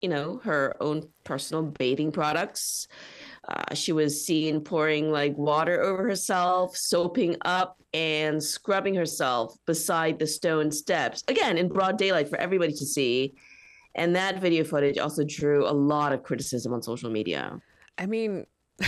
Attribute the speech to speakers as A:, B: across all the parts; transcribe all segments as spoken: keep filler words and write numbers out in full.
A: you know, her own personal bathing products. Uh, she was seen pouring like water over herself, soaping up, and scrubbing herself beside the stone steps, again, in broad daylight for everybody to see. And that video footage also drew a lot of criticism on social media.
B: I mean,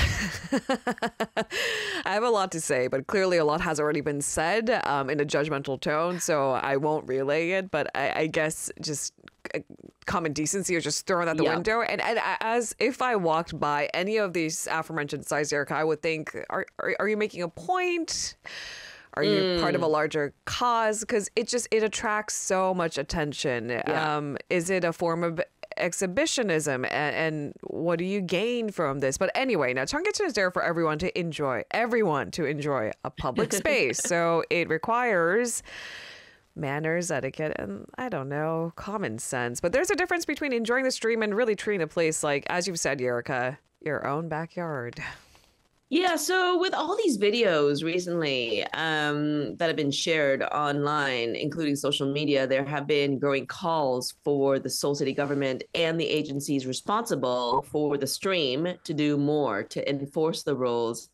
B: I have a lot to say, but clearly a lot has already been said um, in a judgmental tone, so I won't relay it. But I, I guess just uh, common decency is just thrown out the
A: Yeah.
B: window. And, and as if I walked by any of these aforementioned sites, Erica, I would think, are, are, are you making a point? Are you mm. part of a larger cause? Because it just, it attracts so much attention. Yeah. Um, is it a form of exhibitionism, and, and what do you gain from this? But anyway, now Cheonggyecheon is there for everyone to enjoy, everyone to enjoy a public space. So it requires manners, etiquette, and I don't know, common sense. But there's a difference between enjoying the stream and really treating a place like, as you've said, Erica, your own backyard.
A: Yeah, so with all these videos recently um, that have been shared online, including social media, there have been growing calls for the Seoul City government and the agencies responsible for the stream to do more to enforce the rules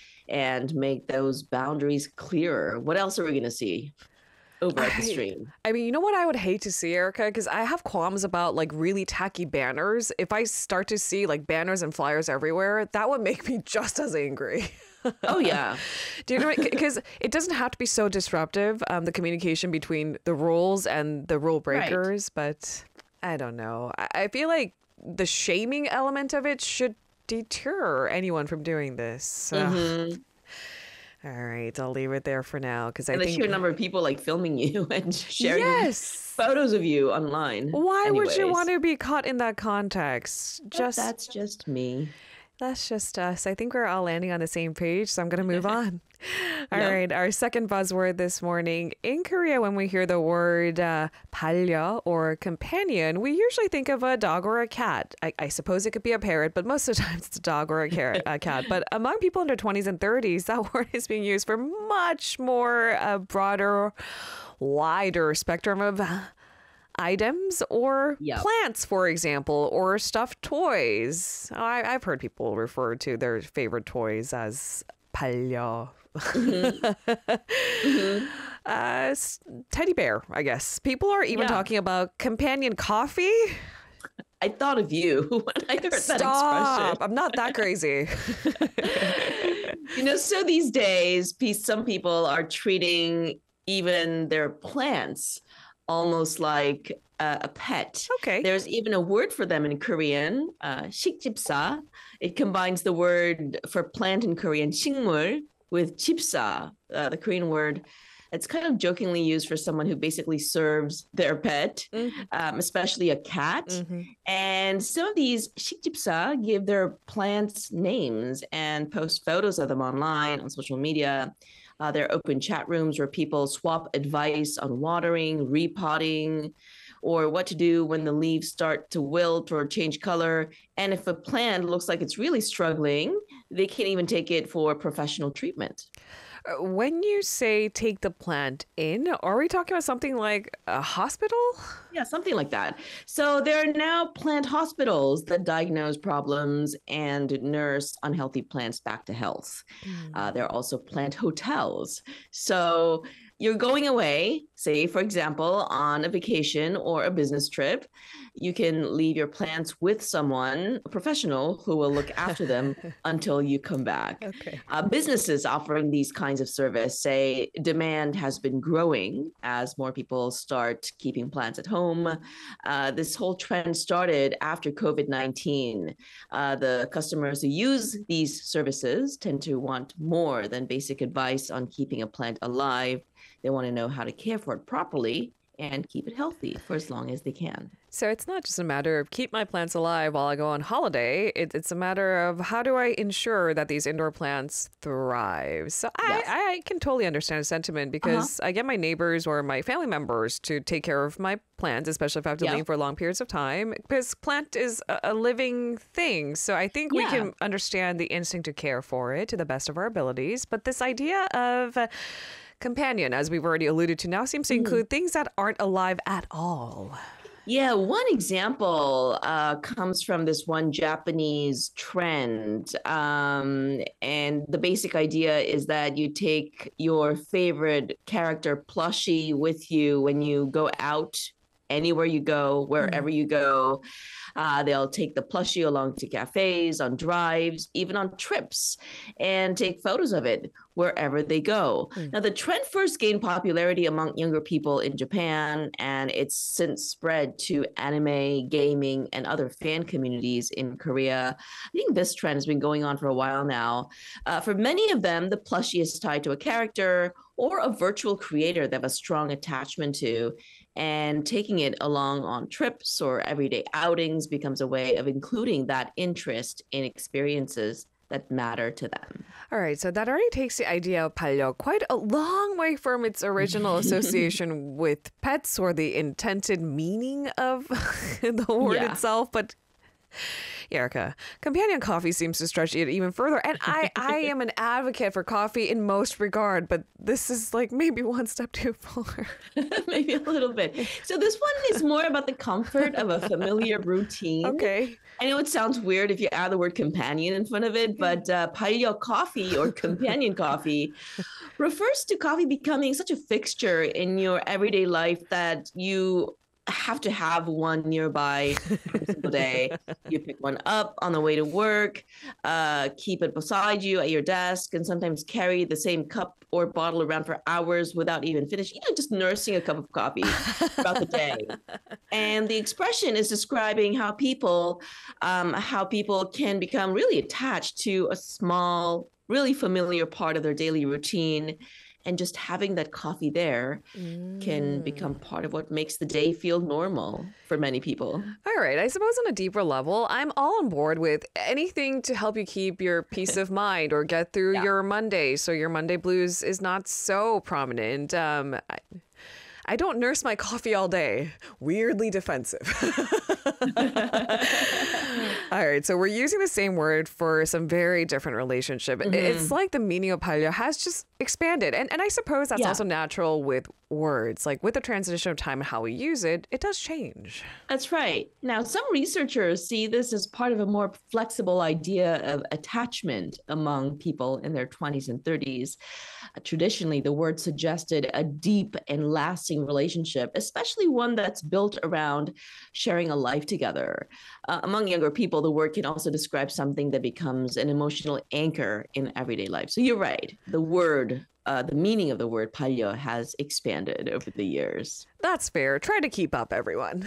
A: and make those boundaries clearer. What else are we going to see over at the stream?
B: I, I mean, you know what I would hate to see, Erica? Because I have qualms about like really tacky banners. If I start to see like banners and flyers everywhere, that would make me just as angry.
A: Oh, yeah.
B: Do you know what? Because it doesn't have to be so disruptive, um, the communication between the rules and the rule breakers. Right. But I don't know. I, I feel like the shaming element of it should deter anyone from doing this.
A: Mm-hmm.
B: Uh, All right, I'll leave it there for now because I
A: and
B: think
A: the sheer number of people like filming you and sharing
B: yes.
A: photos of you online.
B: Why
A: Anyways.
B: would you want to be caught in that context?
A: Just but that's just me.
B: That's just us. I think we're all landing on the same page, so I'm going to move on. All
A: no.
B: right, our second buzzword this morning. In Korea, when we hear the word uh, 반려 or companion, we usually think of a dog or a cat. I, I suppose it could be a parrot, but most of the time it's a dog or a, car- a cat. But among people in their twenties and thirties, that word is being used for much more uh, broader, wider spectrum of items or yep. plants, for example, or stuffed toys. I, I've heard people refer to their favorite toys as 반려. Mm-hmm. mm-hmm. Uh, teddy bear, I guess. People are even yeah. talking about companion coffee.
A: I thought of you when I heard
B: Stop.
A: that expression.
B: I'm not that crazy.
A: You know, so these days, some people are treating even their plants almost like uh, a pet.
B: Okay.
A: There's even a word for them in Korean, uh, 식집사. It combines the word for plant in Korean, 식물, with 집사, uh, the Korean word. It's kind of jokingly used for someone who basically serves their pet, mm-hmm. um, especially a cat. Mm-hmm. And some of these 식집사 give their plants names and post photos of them online on social media. Uh, there are open chat rooms where people swap advice on watering, repotting, or what to do when the leaves start to wilt or change color. And if a plant looks like it's really struggling, they can even take it for professional treatment.
B: When you say take the plant in, are we talking about something like a hospital?
A: Yeah, something like that. So there are now plant hospitals that diagnose problems and nurse unhealthy plants back to health. Mm. Uh, there are also plant hotels. So you're going away, say, for example, on a vacation or a business trip. You can leave your plants with someone, a professional, who will look after them until you come back.
B: Okay.
A: Uh, businesses offering these kinds of service say demand has been growing as more people start keeping plants at home. Uh, this whole trend started after COVID nineteen. Uh, the customers who use these services tend to want more than basic advice on keeping a plant alive. They want to know how to care for it properly and keep it healthy for as long as they can.
B: So it's not just a matter of keep my plants alive while I go on holiday. It, it's a matter of how do I ensure that these indoor plants thrive? So
A: Yes.
B: I, I can totally understand the sentiment because uh-huh. I get my neighbors or my family members to take care of my plants, especially if I have to
A: Yeah.
B: leave for long periods of time, because plant is a, a living thing. So I think we
A: Yeah.
B: can understand the instinct to care for it to the best of our abilities. But this idea of uh, companion, as we've already alluded to now, seems to include mm. things that aren't alive at all.
A: Yeah, one example uh, comes from this one Japanese trend. Um, and the basic idea is that you take your favorite character plushie with you when you go out, anywhere you go,
B: Mm.
A: wherever you go. Uh, they'll take the plushie along to cafes, on drives, even on trips, and take photos of it wherever they go.
B: Mm.
A: Now, the trend first gained popularity among younger people in Japan, and it's since spread to anime, gaming, and other fan communities in Korea. I think this trend has been going on for a while now. Uh, for many of them, the plushie is tied to a character or a virtual creator they have a strong attachment to. And taking it along on trips or everyday outings becomes a way of including that interest in experiences that matter to them.
B: All right, so that already takes the idea of palyo quite a long way from its original association with pets or the intended meaning of the word
A: Yeah.
B: itself. But Erica, companion coffee seems to stretch it even further. And I, I am an advocate for coffee in most regard, but this is like maybe one step too far.
A: Maybe a little bit. So this one is more about the comfort of a familiar routine.
B: Okay.
A: I know it sounds weird if you add the word companion in front of it, but uh, palyo coffee or companion coffee refers to coffee becoming such a fixture in your everyday life that you have to have one nearby every single day. You pick one up on the way to work, uh, keep it beside you at your desk, and sometimes carry the same cup or bottle around for hours without even finishing, you know, just nursing a cup of coffee throughout the day. And the expression is describing how people, um, how people can become really attached to a small, really familiar part of their daily routine. And just having that coffee there can become part of what makes the day feel normal for many people.
B: All right. I suppose on a deeper level, I'm all on board with anything to help you keep your peace of mind or get through
A: Yeah.
B: your Monday so your Monday blues is not so prominent. Um, I, I don't nurse my coffee all day. Weirdly defensive. All right, so we're using the same word for some very different relationship.
A: Mm-hmm.
B: It's like the meaning of palyo has just expanded. And and I suppose that's
A: Yeah.
B: also natural with words. Like with the transition of time and how we use it, it does change.
A: That's right. Now, some researchers see this as part of a more flexible idea of attachment among people in their twenties and thirties. Uh, traditionally, the word suggested a deep and lasting relationship, especially one that's built around sharing a life together. Uh, among younger people, the word can also describe something that becomes an emotional anchor in everyday life. So you're right. The word Uh, the meaning of the word palyo has expanded over the years.
B: That's fair. Try to keep up, everyone.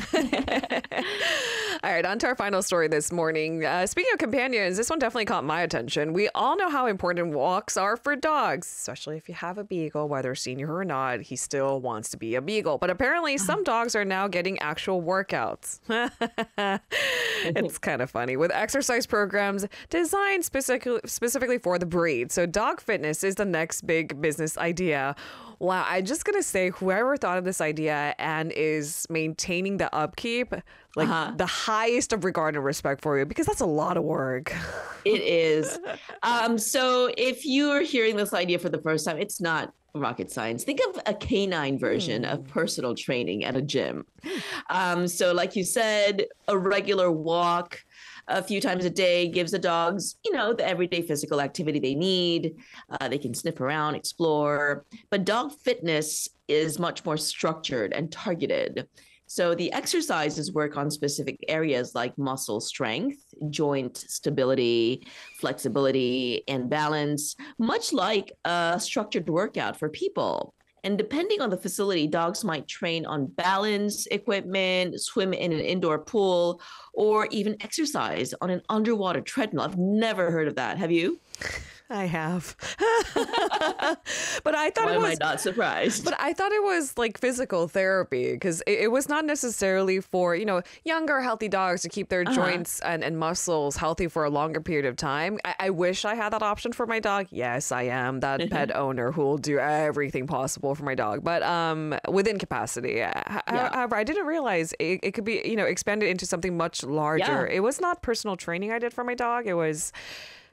B: All right, on to our final story this morning. Uh, speaking of companions, this one definitely caught my attention. We all know how important walks are for dogs, especially if you have a beagle, whether senior or not, he still wants to be a beagle. But apparently some dogs are now getting actual workouts. It's kind of funny with exercise programs designed specifically specifically for the breed. So dog fitness is the next big business idea. Wow, I'm just gonna say whoever thought of this idea and is maintaining the upkeep, like
A: Uh-huh.
B: the highest of regard and respect for you, because that's a lot of work.
A: It is. Um, so if you're hearing this idea for the first time, it's not rocket science. Think of a canine version of personal training at a gym. Um, so like you said, a regular walk a few times a day gives the dogs, you know, the everyday physical activity they need. Uh, they can sniff around, explore. But dog fitness is much more structured and targeted. So the exercises work on specific areas like muscle strength, joint stability, flexibility, and balance, much like a structured workout for people. And depending on the facility, dogs might train on balance equipment, swim in an indoor pool, or even exercise on an underwater treadmill. I've never heard of that. Have you?
B: I have. But I thought
A: Why
B: it
A: am I
B: was
A: not surprised?
B: But I thought it was like physical therapy because it, it was not necessarily for, you know, younger, healthy dogs to keep their
A: Uh-huh.
B: joints and, and muscles healthy for a longer period of time. I, I wish I had that option for my dog. Yes, I am that pet owner who will do everything possible for my dog, but um, within capacity. H- However, I didn't realize it, it could be, you know, expanded into something much larger.
A: Yeah.
B: It was not personal training I did for my dog. It was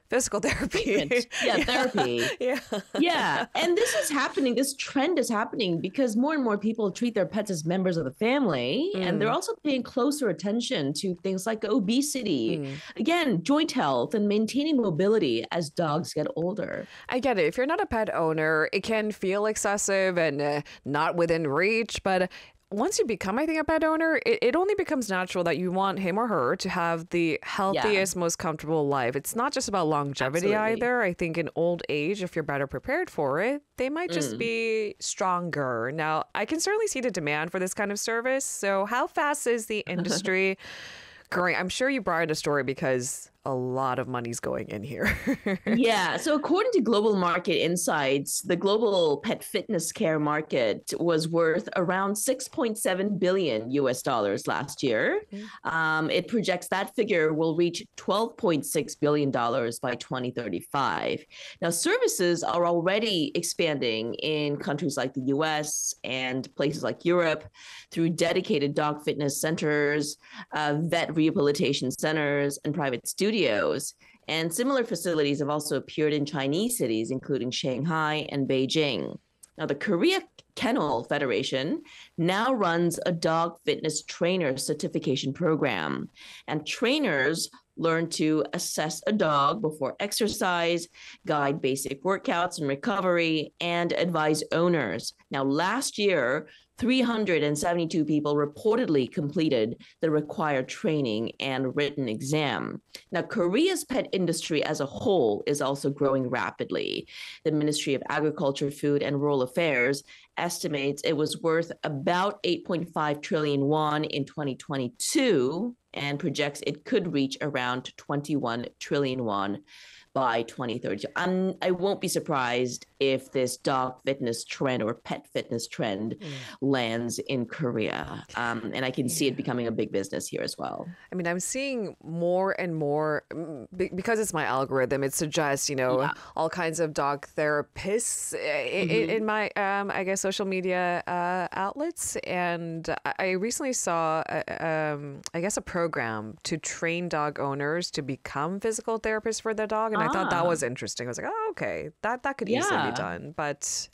B: Physical therapy.
A: Treatment. Yeah,
B: yeah.
A: therapy.
B: Yeah.
A: Yeah. And this is happening. This trend is happening because more and more people treat their pets as members of the family. Mm. And they're also paying closer attention to things like obesity, mm. again, joint health, and maintaining mobility as dogs get older.
B: I get it. If you're not a pet owner, it can feel excessive and uh, not within reach. But once you become, I think, a pet owner, it, it only becomes natural that you want him or her to have the healthiest, yeah. most comfortable life. It's not just about longevity Absolutely. Either. I think in old age, if you're better prepared for it, they might just mm. be stronger. Now, I can certainly see the demand for this kind of service. So how fast is the industry growing? I'm sure you brought in a story because a lot of money's going in here.
A: Yeah. So according to Global Market Insights, the global pet fitness care market was worth around six point seven billion U S dollars last year. Mm-hmm. Um, it projects that figure will reach twelve point six billion dollars by twenty thirty-five. Now, services are already expanding in countries like the U S and places like Europe through dedicated dog fitness centers, uh, vet rehabilitation centers, and private studios. Studios. And similar facilities have also appeared in Chinese cities, including Shanghai and Beijing. Now, the Korea Kennel Federation now runs a dog fitness trainer certification program, and trainers learn to assess a dog before exercise, guide basic workouts and recovery, and advise owners. Now, last year, three hundred seventy-two people reportedly completed the required training and written exam. Now, Korea's pet industry as a whole is also growing rapidly. The Ministry of Agriculture, Food, and Rural Affairs estimates it was worth about eight point five trillion won in twenty twenty-two and projects it could reach around twenty-one trillion won by twenty thirty. I'm, I won't be surprised if this dog fitness trend or pet fitness trend mm. lands in Korea. Um, and I can yeah. see it becoming a big business here as well.
B: I mean, I'm seeing more and more, because it's my algorithm, it suggests, you know, yeah. all kinds of dog therapists mm-hmm. in, in my, um, I guess, social media uh, outlets. And I recently saw, a, um, I guess, a program to train dog owners to become physical therapists for their dog. And I thought that was interesting. I was like, oh, okay, that, that could easily yeah. be done. But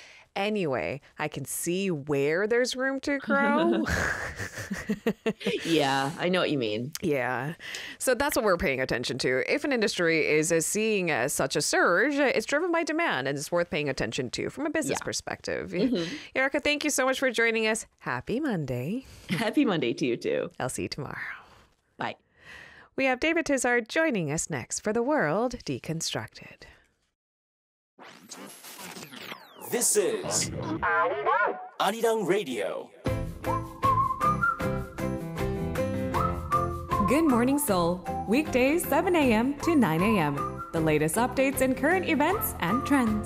B: anyway, I can see where there's room to grow.
A: Yeah, I know what you mean.
B: Yeah. So that's what we're paying attention to. If an industry is uh, seeing uh, such a surge, it's driven by demand and it's worth paying attention to from a business yeah. perspective. Mm-hmm. Erica, thank you so much for joining us. Happy Monday.
A: Happy Monday to you too.
B: I'll see you tomorrow.
A: Bye.
B: We have David Tizard joining us next for The World Deconstructed.
C: This is Arirang Radio.
D: Good Morning Seoul, weekdays seven a.m. to nine a.m. The latest updates and current events and trends.